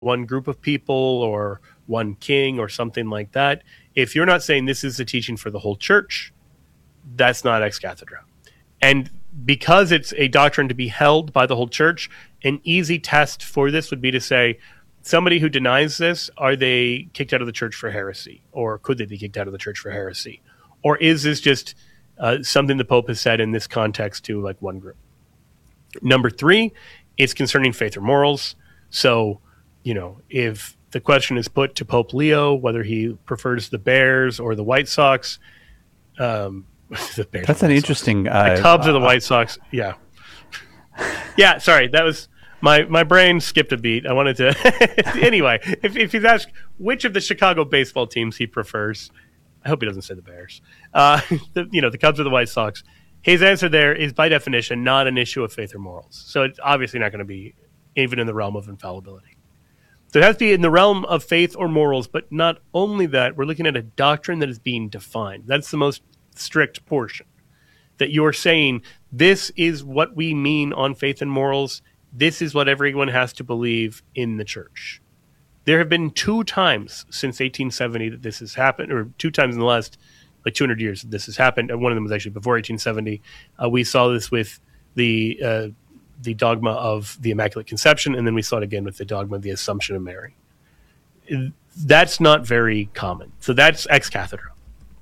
one group of people or one king or something like that. If you're not saying this is the teaching for the whole church, that's not ex cathedra. And because it's a doctrine to be held by the whole church, an easy test for this would be to say, somebody who denies this, are they kicked out of the church for heresy? Or could they be kicked out of the church for heresy? Or is this just something the Pope has said in this context to like one group? Number 3, it's concerning faith or morals. So, if the question is put to Pope Leo, whether he prefers the Bears or the White Sox, the Bears. That's an interesting. The Cubs or the White Sox. Yeah. Yeah. Sorry, that was my brain skipped a beat. I wanted to anyway. If he's asked which of the Chicago baseball teams he prefers, I hope he doesn't say the Bears. The Cubs or the White Sox. His answer there is by definition not an issue of faith or morals. So it's obviously not going to be even in the realm of infallibility. So it has to be in the realm of faith or morals, but not only that, we're looking at a doctrine that is being defined. That's the most strict portion. That you're saying, this is what we mean on faith and morals. This is what everyone has to believe in the church. There have been 2 times since 1870 that this has happened, or 2 times in the last 200 years that this has happened. And one of them was actually before 1870. We saw this with the dogma of the Immaculate Conception, and then we saw it again with the dogma of the Assumption of Mary. That's not very common. So that's ex cathedra.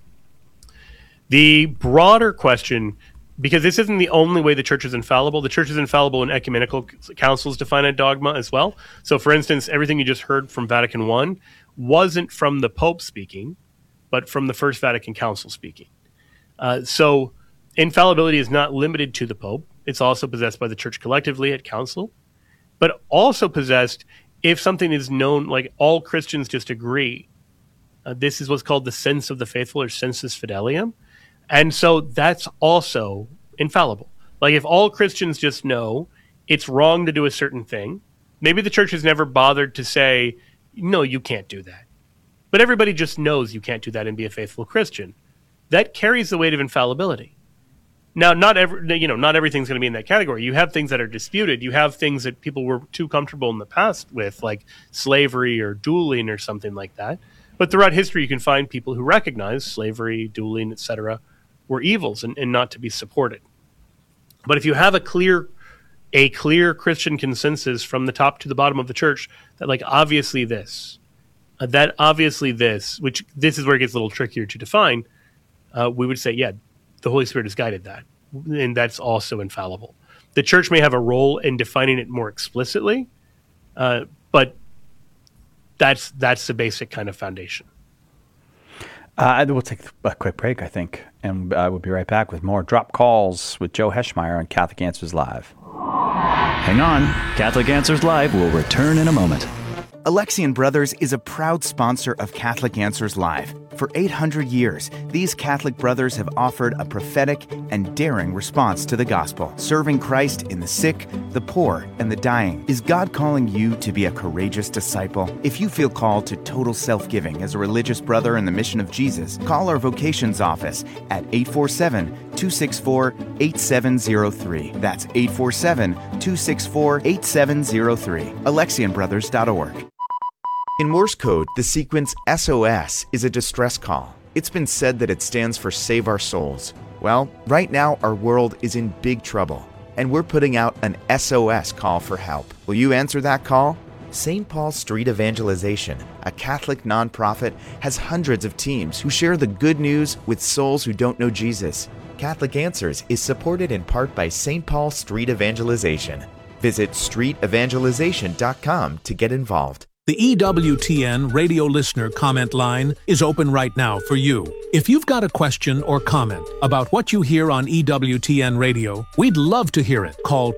The broader question, because this isn't the only way the church is infallible, the church is infallible in ecumenical councils define a dogma as well. So, for instance, everything you just heard from Vatican I wasn't from the Pope speaking, but from the First Vatican Council speaking. So infallibility is not limited to the Pope. It's also possessed by the church collectively at council, but also possessed if something is known, like all Christians just agree. This is what's called the sense of the faithful or sensus fidelium. And so that's also infallible. Like if all Christians just know it's wrong to do a certain thing, maybe the church has never bothered to say, no, you can't do that. But everybody just knows you can't do that and be a faithful Christian. That carries the weight of infallibility. Now, not everything's going to be in that category. You have things that are disputed. You have things that people were too comfortable in the past with, like slavery or dueling or something like that. But throughout history, you can find people who recognize slavery, dueling, etc., were evils and not to be supported. But if you have a clear Christian consensus from the top to the bottom of the church that, like, obviously this, which this is where it gets a little trickier to define, we would say, yeah, the Holy Spirit has guided that, and that's also infallible. The church may have a role in defining it more explicitly, but that's the basic kind of foundation. We'll take a quick break, I think, and we'll be right back with more Drop Calls with Joe Heschmeyer on Catholic Answers Live. Hang on. Catholic Answers Live will return in a moment. Alexian Brothers is a proud sponsor of Catholic Answers Live. For 800 years, these Catholic brothers have offered a prophetic and daring response to the gospel, serving Christ in the sick, the poor, and the dying. Is God calling you to be a courageous disciple? If you feel called to total self-giving as a religious brother in the mission of Jesus, call our vocations office at 847-264-8703. That's 847-264-8703. AlexianBrothers.org. In Morse code, the sequence SOS is a distress call. It's been said that it stands for Save Our Souls. Well, right now our world is in big trouble, and we're putting out an SOS call for help. Will you answer that call? St. Paul Street Evangelization, a Catholic nonprofit, has hundreds of teams who share the good news with souls who don't know Jesus. Catholic Answers is supported in part by St. Paul Street Evangelization. Visit streetevangelization.com to get involved. The EWTN radio listener comment line is open right now for you. If you've got a question or comment about what you hear on EWTN radio, we'd love to hear it. Call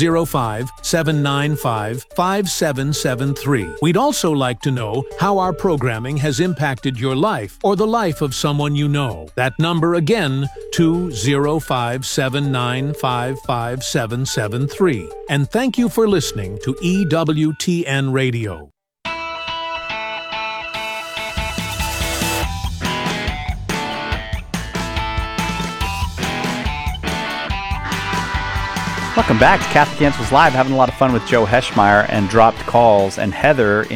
205-795-5773. We'd also like to know how our programming has impacted your life or the life of someone you know. That number again, 205-795-5773. And thank you for listening to EWTN Radio. Welcome back to Catholic Answers Live. Having a lot of fun with Joe Heschmeyer and Dropped Calls and Heather